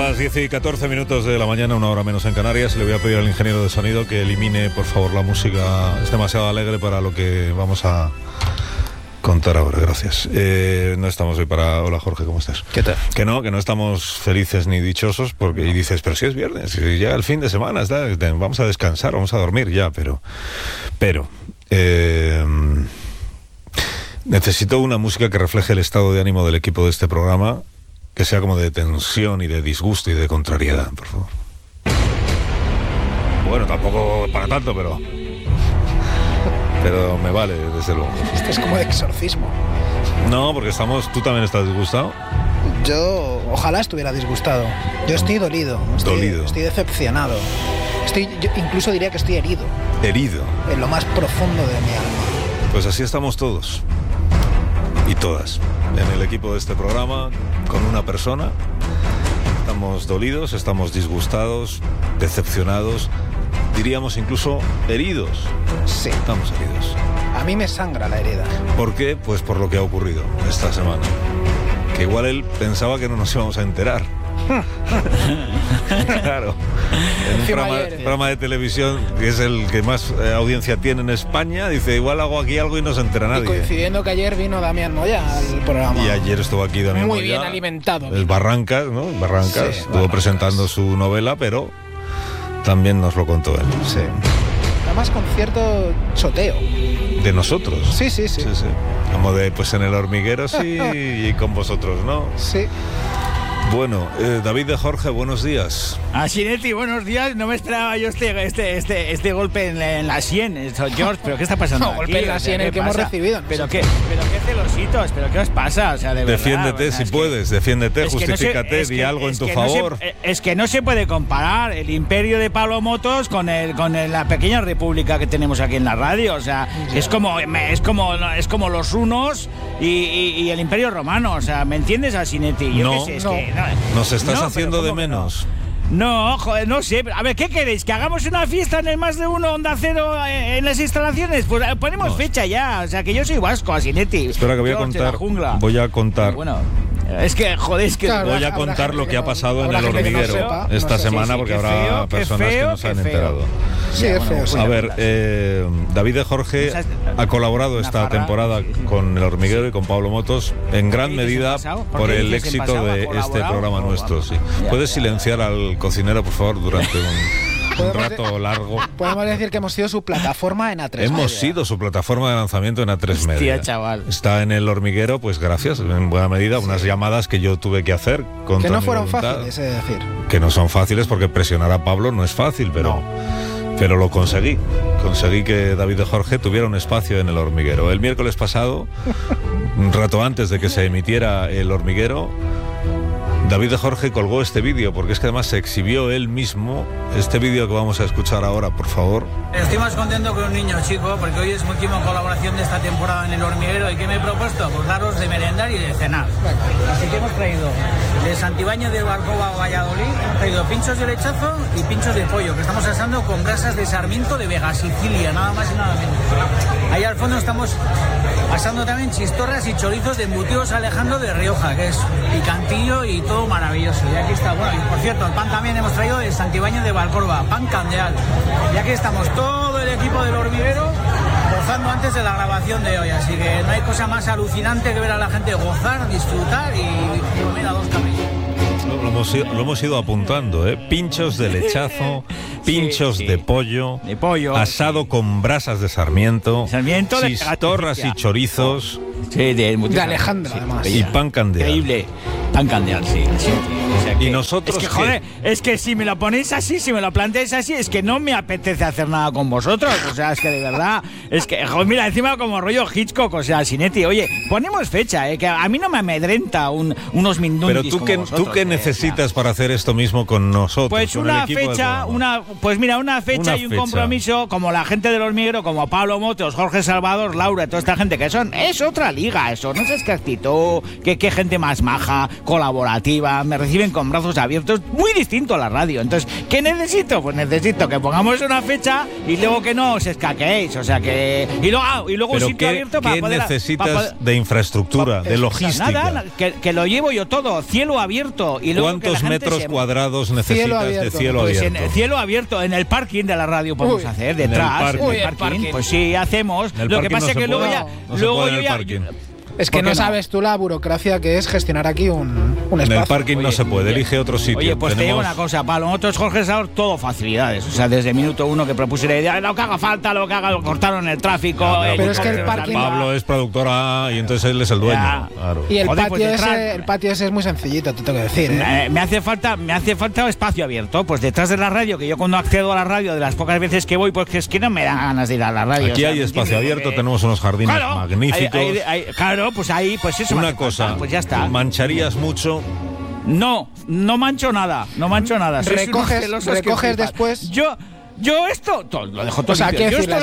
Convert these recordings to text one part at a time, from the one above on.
las 10:14 de la mañana, una hora menos en Canarias. Le voy a pedir al ingeniero de sonido que elimine, por favor, la música. Es demasiado alegre para lo que vamos a contar ahora. Gracias. No estamos hoy para... Hola, Jorge, ¿cómo estás? ¿Qué tal? Que no estamos felices ni dichosos, porque y dices, pero si es viernes, si llega el fin de semana, vamos a descansar, vamos a dormir ya, pero necesito una música que refleje el estado de ánimo del equipo de este programa, que sea como de tensión y de disgusto y de contrariedad, por favor. Bueno, tampoco para tanto, pero me vale, desde luego. Esto es como de exorcismo. No, porque ¿tú también estás disgustado? Yo ojalá estuviera disgustado. Yo estoy dolido. Estoy decepcionado. Yo incluso diría que estoy herido. Herido. En lo más profundo de mi alma. Pues así estamos todos. Y todas. En el equipo de este programa, con una persona. Estamos dolidos, estamos disgustados, decepcionados, diríamos incluso heridos. Sí. Estamos heridos. A mí me sangra la herida. ¿Por qué? Pues por lo que ha ocurrido esta semana. Que igual él pensaba que no nos íbamos a enterar. Claro. En un programa de televisión que es el que más audiencia tiene en España, dice, igual hago aquí algo y no se entera nadie. Y coincidiendo que ayer vino Damián Moya al programa. Y ayer estuvo aquí Damián Moya. Muy bien alimentado. El Barrancas, ¿no? Barrancas. Sí, estuvo presentando su novela, pero también nos lo contó él. Sí. Además con cierto choteo. De nosotros. Sí. Como de, pues en El Hormiguero sí y con vosotros, ¿no? Sí. Bueno, David de Jorge, buenos días. Sinetti, buenos días. No me esperaba yo este golpe en la sien, George, pero ¿qué está pasando aquí? Golpe en la sien el que hemos recibido. ¿Pero qué celositos? ¿Pero qué os pasa? O sea, de defiéndete, verdad, si puedes, defiéndete, justifícate, di algo en tu favor. Es que no se puede comparar el imperio de Pablo Motos con la pequeña república que tenemos aquí en la radio. O sea, es como los hunos y el imperio romano. O sea, ¿me entiendes, Sinetti? Yo qué sé, es que... Nos estás haciendo de menos. No, joder, no sé. A ver, ¿qué queréis? ¿Que hagamos una fiesta en el Más de Uno Onda Cero en las instalaciones? Pues ponemos fecha ya. O sea, que yo soy vasco, Sinetti. Espera, que voy a contar. Bueno, es que, joder, voy a contar lo que ha pasado en El Hormiguero esta semana, porque habrá personas que no se han enterado. Sí, es feo. A ver, David de Jorge ha colaborado esta temporada con El Hormiguero y con Pablo Motos en gran medida por el éxito de este programa nuestro. Sí. ¿Puedes silenciar al cocinero, por favor, durante un rato largo? Podemos decir que hemos sido su plataforma en A3 Hemos sido su plataforma de lanzamiento en A3 Media. Hostia, chaval. Está en El Hormiguero, pues gracias, en buena medida, unas llamadas que yo tuve que hacer contra que no mi fueron voluntad. Fáciles, es decir. Que no son fáciles, porque presionar a Pablo no es fácil, pero lo conseguí. Conseguí que David de Jorge tuviera un espacio en El Hormiguero. El miércoles pasado, un rato antes de que se emitiera El Hormiguero, David de Jorge colgó este vídeo, porque es que además se exhibió él mismo. Este vídeo que vamos a escuchar ahora, por favor. Estoy más contento que un niño chico, porque hoy es mi última colaboración de esta temporada en El Hormiguero. ¿Y qué me he propuesto? Pues daros de merendar y de cenar. Así que hemos traído de Santibáñez de Barcova a Valladolid, hemos traído pinchos de lechazo y pinchos de pollo, que estamos asando con brasas de Sarmiento de Vega, Sicilia, nada más y nada menos. Ahí al fondo estamos asando también chistorras y chorizos de embutidos Alejandro de Rioja, que es picantillo y todo maravilloso. Y aquí está, bueno, y por cierto, el pan también hemos traído de Santibáñez de Valcorba, pan candeal. Y aquí estamos todo el equipo del Hormiguero gozando antes de la grabación de hoy, así que no hay cosa más alucinante que ver a la gente gozar, disfrutar y comer a dos camellos. Lo hemos ido apuntando, ¿eh? Pinchos de lechazo, pinchos de pollo, asado con brasas de Sarmiento, chistorras y chorizos. Sí, de Alejandra, además. Y pan candeal. Increíble. Pan candeal, sí. O sea que, y nosotros... Es que, joder, es que si me lo ponéis así, si me lo planteáis así, es que no me apetece hacer nada con vosotros. O sea, es que de verdad... Es que, joder, mira, encima como rollo Hitchcock, o sea, Sinetti, oye, ponemos fecha, que a mí no me amedrenta unos mindundis. Pero tú qué necesitas para hacer esto mismo con nosotros. Pues una fecha, una fecha y un compromiso, como la gente del Hormiguero, como Pablo Motos, Jorge Salvador, Laura, toda esta gente, que es otra liga, eso, no sé qué actitud, qué gente más maja, colaborativa, me reciben con brazos abiertos, muy distinto a la radio. Entonces, ¿qué necesito? Pues necesito que pongamos una fecha y luego que no os escaqueéis, o sea que... Y luego un sitio abierto para poder... ¿Qué necesitas de infraestructura, de logística? Nada, que lo llevo yo todo, cielo abierto. Y luego ¿cuántos metros cuadrados necesitas de cielo pues abierto? En cielo abierto, en el parking de la radio podemos hacer, detrás. En el parking. Pues sí, hacemos. Lo que pasa es que luego yo ya... Es que no sabes tú la burocracia que es gestionar aquí un espacio. En el parking no se puede, elige otro sitio. Oye, pues te digo una cosa, Pablo, nosotros, Jorge Salor, todo facilidades. O sea, desde el minuto uno que propuse la idea, lo que haga falta, lo que haga, lo cortaron el tráfico. Pero es que el parking... Pablo es productora y entonces él es el dueño. Claro. Y el patio ese es muy sencillito, te tengo que decir. Me hace falta espacio abierto. Pues detrás de la radio, que yo cuando accedo a la radio, de las pocas veces que voy, pues es que no me dan ganas de ir a la radio. Aquí hay espacio abierto, tenemos unos jardines magníficos. Claro, pues ahí, pues eso. Una cosa, pues ya está. ¿mancharías mucho? No mancho nada, recoges después. Yo esto lo dejo todo. O sea, yo esto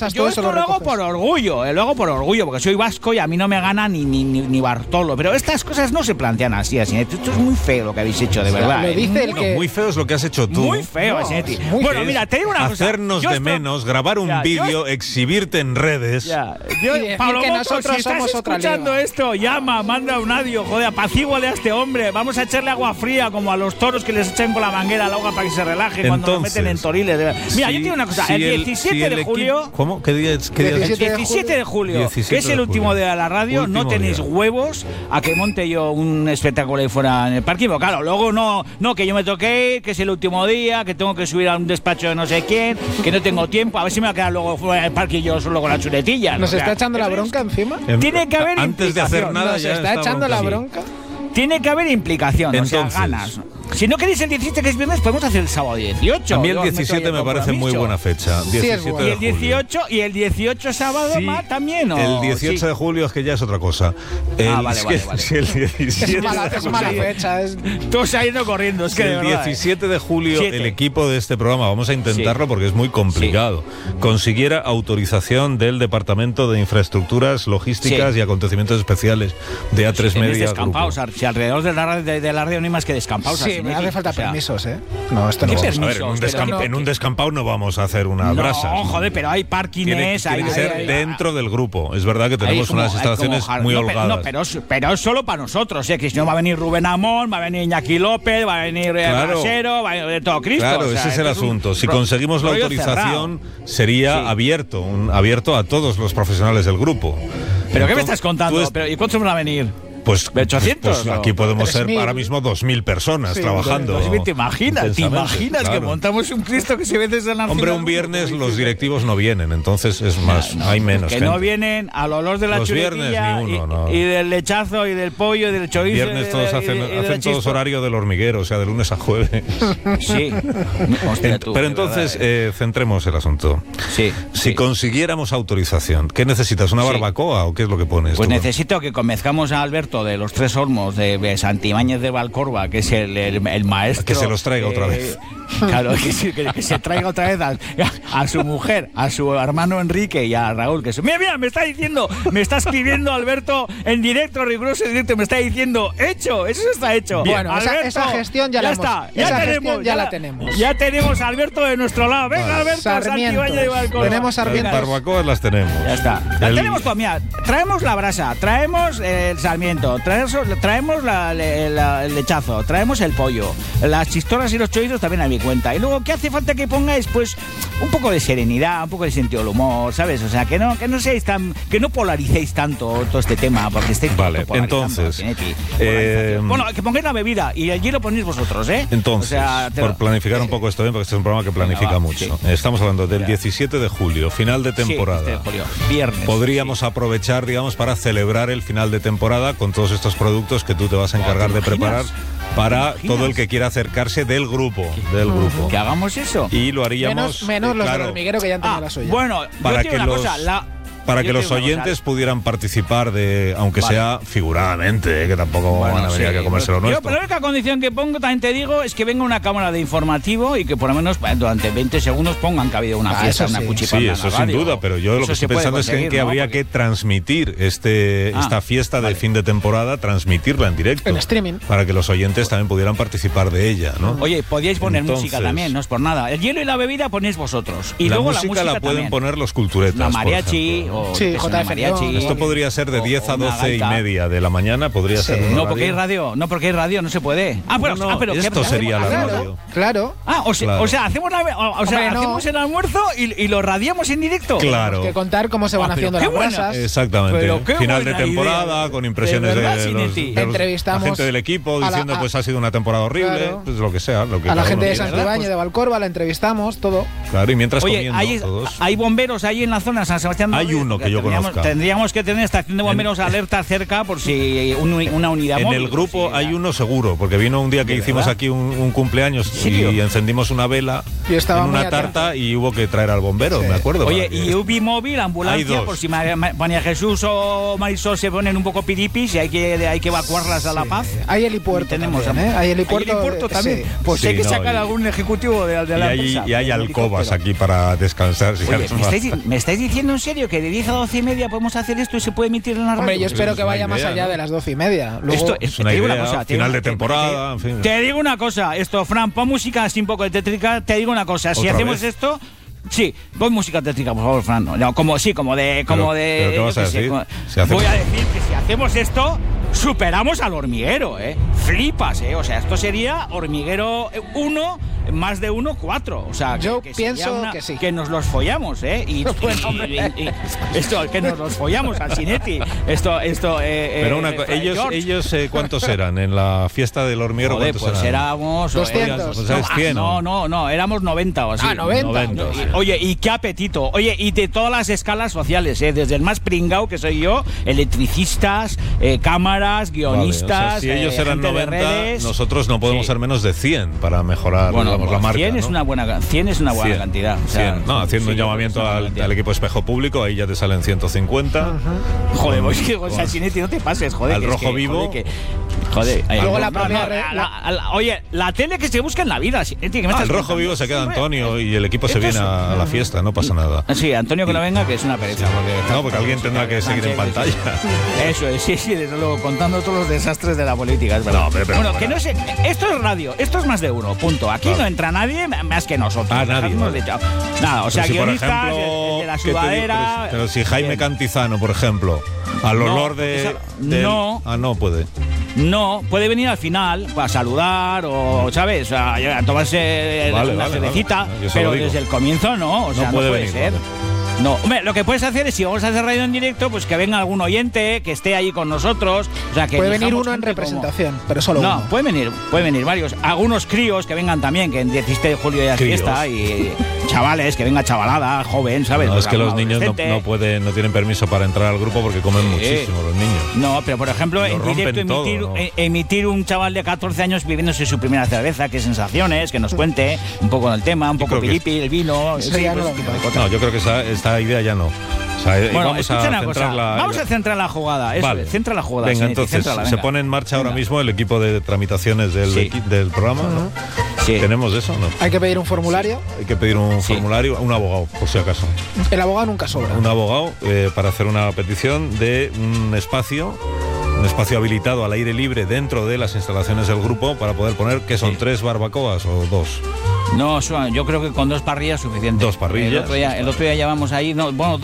lo hago por orgullo, porque soy vasco y a mí no me gana ni Bartolo. Pero estas cosas no se plantean así. Esto es muy feo lo que habéis hecho, de verdad. Lo dice el que... Muy feo es lo que has hecho tú. Muy feo, Asinetti. Bueno, mira, te digo una cosa. Hacernos de menos, grabar un vídeo, exhibirte en redes. Pablo que Motos, nosotros si estás somos otra escuchando liga. esto, llama, manda un audio, joder, apacíguale a este hombre. Vamos a echarle agua fría como a los toros que les echan con la manguera al agua para que se relajen cuando nos meten en toriles. Mira, yo tengo una cosa. El 17 de julio... ¿Cómo? ¿Qué día es? El 17 de julio, que es el último día de la radio, no tenéis huevos a que monte yo un espectáculo ahí fuera en el parque. Pero claro, luego no, que yo me toque ir, que es el último día, que tengo que subir a un despacho de no sé quién, que no tengo tiempo, a ver si me va a quedar luego fuera del parque yo solo con la chuletilla. ¿Nos está echando la bronca encima? Tiene que haber antes de hacer nada ¿Nos ya está echando la bronca? Tiene que haber implicación, entonces, o sea, ganas. Si no queréis el 17, que es viernes, podemos hacer el sábado 18. A mí el 17 me parece muy buena fecha. 17 bueno. Y el 18 sábado más también, ¿o? El 18 de julio es que ya es otra cosa. Vale. Si el 17 es mala fecha. Todo se ha ido corriendo, es que de verdad, 17 de julio el equipo de este programa, vamos a intentarlo porque es muy complicado, consiguiera autorización del Departamento de Infraestructuras, Logísticas y Acontecimientos Especiales de A3 Media. Descampados, si alrededor de la radio no hay más que descampados. Sí, me hace falta permisos, ¿eh? No, esto no. A ver, en un descampado no vamos a hacer una brasa. No, joder, pero hay parkings. Tiene que ser dentro del grupo. Es verdad que tenemos unas instalaciones muy holgadas. Pero es solo para nosotros, que si no va a venir Rubén Amón, va a venir Iñaki López, va a venir Brasero, va a venir todo Cristo. Claro, ese es el asunto. Si conseguimos la autorización, sería abierto a todos los profesionales del grupo. ¿Pero qué me estás contando? ¿Y cuántos van a venir? Pues, 800, pues aquí podemos ser ahora mismo 2.000 personas trabajando. ¿Te imaginas claro. Que montamos un Cristo que se ve desde la... Hombre, un viernes los directivos no vienen, entonces es más, hay menos que gente. No vienen al olor de la los chuletilla viernes, ni uno, y del lechazo y del pollo y del chorizo. Viernes todos hacen todos horario del hormiguero, o sea, de lunes a jueves. Sí. Hostia, pero entonces, centremos el asunto. Si consiguiéramos autorización, ¿qué necesitas? ¿Una barbacoa o qué es lo que pones? Pues necesito que convenzcamos a Alberto de los Tres Olmos de Santibáñez de Valcorba, que es el maestro. Que se los traiga otra vez. Claro, que se traiga otra vez a su mujer, a su hermano Enrique y a Raúl. Mira, me está escribiendo Alberto en directo, riguroso directo, me está diciendo, hecho, eso está hecho. Bien. Bueno, Alberto, esa gestión ya la tenemos. Ya tenemos a Alberto de nuestro lado. Venga, Alberto, Santibáñez de Valcorba. Tenemos Sarmientos. Barbacoas las tenemos. Ya está. Tenemos todo, mira, traemos la brasa, traemos el sarmiento, traemos el lechazo, traemos el pollo, las chistoras y los chorizos también a mi cuenta. Y luego, ¿qué hace falta que pongáis? Pues un poco de serenidad, un poco de sentido del humor, ¿sabes? O sea, que no seáis que no polaricéis tanto todo este tema, porque estáis entonces, bueno, que pongáis la bebida y allí lo ponéis vosotros, ¿eh? Entonces, por planificar un poco esto bien, porque este es un programa que planifica mucho. Sí. Estamos hablando del 17 de julio, final de temporada. 17 de julio, viernes. Podríamos aprovechar, digamos, para celebrar el final de temporada con todos estos productos que tú te vas a encargar de preparar para todo el que quiera acercarse del grupo. Que hagamos eso. Y lo haríamos... Menos los del hormiguero que ya han tenido la suya. Bueno, para yo te digo una cosa, para que los oyentes pudieran participar de, aunque sea figuradamente, que tampoco van a venir aquí a comérselo nuestro. Yo, pero la única condición que pongo, también te digo, es que venga una cámara de informativo y que por lo menos durante 20 segundos pongan que ha habido una fiesta, una cuchipanda. Sí, eso sin duda, pero yo lo que estoy pensando es que habría que transmitir esta fiesta de fin de temporada, transmitirla en directo. En streaming. Para que los oyentes también pudieran participar de ella, ¿no? Oye, podíais poner música también, no es por nada. El hielo y la bebida ponéis vosotros. Y la luego música la pueden poner los culturetas. La mariachi o mariachi. Esto podría ser de 10 a 12 y media de la mañana, podría ser. No, porque hay radio, no se puede. Pero esto sería la radio. Claro. O sea, hacemos hacemos el almuerzo y lo radiamos en directo. Claro. Tenemos que contar cómo se van haciendo las brasas. Exactamente. Final de temporada, con impresiones de entrevistamos la gente del equipo diciendo pues ha sido una temporada horrible, pues lo que sea. A la gente de Santibáñez, de Valcorba, la entrevistamos, todo. Claro, y mientras comiendo todos. ¿Hay bomberos ahí en la zona de San Sebastián? Hay uno que yo conozca. Tendríamos que tener estación de bomberos alerta cerca por si una unidad móvil. En el grupo hay uno seguro, porque vino un día que hicimos aquí un cumpleaños y encendimos una vela en una tarta y hubo que traer al bombero, me acuerdo. Oye, y UBI móvil, ambulancia, por si María Jesús o Marisol se ponen un poco piripis y hay que evacuarlas a La Paz. Hay helipuerto. Tenemos también, ¿Hay helipuerto también? Sí. Pues hay que sacar algún ejecutivo de la empresa. Y hay alcobas aquí para descansar. Oye, ¿me estáis diciendo en serio que de 10 a 12 y media podemos hacer esto y se puede emitir en la radio? Hombre, yo espero que vaya más allá de las 12 y media. Luego, es una idea, final de temporada, en fin. Te digo una cosa, Fran, pon música así un poco de tétrica. Te digo una cosa, si hacemos esto... Sí, pon música tétrica, por favor, Fran. No, como ¿Pero qué vas a decir? Voy a decir que si hacemos esto, superamos al hormiguero, Flipas, O sea, esto sería hormiguero 1, más de 1, 4. O sea, yo pienso que sí. Que nos los follamos, y esto, que nos los follamos al Cinetti. Pero ellos ¿cuántos eran en la fiesta del hormiguero? Joder, pues éramos 200. No, éramos 90 o así. 90. Oye, y qué apetito. Oye, y de todas las escalas sociales, desde el más pringao que soy yo, electricistas, cámaras, guionistas. O sea, si ellos eran 90, redes, nosotros no podemos ser menos de 100 para mejorar la marca. 100 es una buena cantidad. O sea, 100. Haciendo un llamamiento al equipo espejo público, ahí ya te salen 150. Joder, pues que Cinetti, no te pases, joder. Al rojo vivo. Joder, luego oye, la tele que se busca en la vida. Al rojo vivo se queda Antonio y el equipo se viene a la fiesta, no pasa nada. Sí, Antonio que no venga, que es una pereza. Porque alguien tendrá que seguir en pantalla. Eso es, sí, desde luego, contando todos los desastres de la política, es verdad. Bueno, que no sé, esto es radio, esto es más de uno, punto. Aquí no entra nadie más que nosotros. Nadie. Nada, o sea, si guionistas, de la sudadera. Pero si Jaime Cantizano, por ejemplo, al olor de... No. No puede. No, puede venir al final para saludar o, ¿sabes? O sea, a tomarse una cervecita, pero desde el comienzo no, o sea, no puede ser. No, hombre, lo que puedes hacer es, si vamos a hacer radio en directo, pues que venga algún oyente, que esté ahí con nosotros. O sea, que puede venir uno en representación, pero solo uno. No, pueden venir varios. Algunos críos que vengan también, que en 17 de julio ya es fiesta, y chavales, que venga chavalada, joven, ¿sabes? No, es que los niños no tienen permiso para entrar al grupo porque comen muchísimo los niños. No, pero por ejemplo, en directo emitir un chaval de 14 años viviéndose su primera cerveza, qué sensaciones, que nos cuente un poco del tema, un poco piripi, el vino. No, yo creo que esta idea ya no. O sea, vamos a centrar la jugada. Vale. Centra la jugada. Venga, entonces se pone en marcha ahora mismo el equipo de tramitaciones del programa, ¿no? Sí. ¿Tenemos eso, no? Hay que pedir un formulario. Hay que pedir un formulario, un abogado, por si acaso. El abogado nunca sobra. Un abogado para hacer una petición de un espacio habilitado al aire libre dentro de las instalaciones del grupo para poder poner, ¿qué son? 3 barbacoas o 2. No, yo creo que con 2 parrillas es suficiente. 2 parrillas. El otro día llevamos ahí,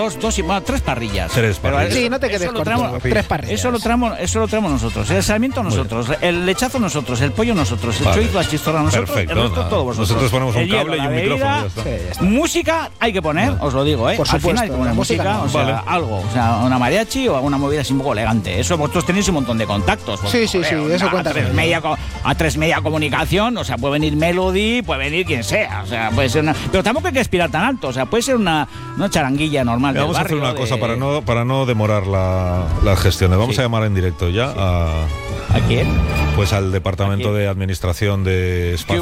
3 parrillas. 3 parrillas. Sí, no te quedes corto. 3 parrillas. Eso lo traemos nosotros. El sarmiento nosotros, el lechazo nosotros, el pollo nosotros, el chorizo, la chistorra nosotros. Perfecto, el resto todo vosotros. Nosotros ponemos un cable y un micrófono. Ya está. Música hay que poner, os lo digo, Por supuesto, al final hay que poner música, o sea, algo, o sea, una mariachi o alguna movida así un poco elegante. Eso vosotros tenéis un montón de contactos. Sí, eso cuenta. A 3 Media Comunicación, o sea, puede venir Melody, puede venir quien sea, o sea, puede ser una, pero tampoco hay que aspirar tan alto, o sea, puede ser una charanguilla normal. Vamos a hacer una cosa para no demorar las gestiones. Vamos a llamar en directo ya ¿A quién? Pues al Departamento de Administración de Espacio.